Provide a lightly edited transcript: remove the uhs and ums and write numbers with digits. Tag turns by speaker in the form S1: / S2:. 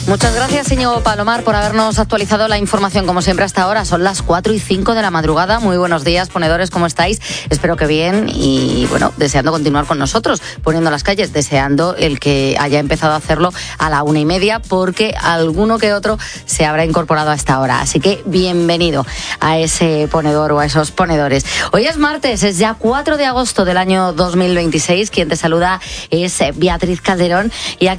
S1: Muchas gracias, Íñigo Palomar, por habernos actualizado la información, como siempre, hasta ahora. Son las 4:05 de la madrugada. Muy buenos días, ponedores, ¿cómo estáis? Espero que bien y, bueno, deseando continuar con nosotros, poniendo las calles, deseando el que haya empezado a hacerlo a la 1:30, porque alguno que otro se habrá incorporado a esta hora. Así que bienvenido a ese ponedor o a esos ponedores. Hoy es martes, es ya 4 de agosto del año 2026. Quien te saluda es Beatriz Calderón y aquí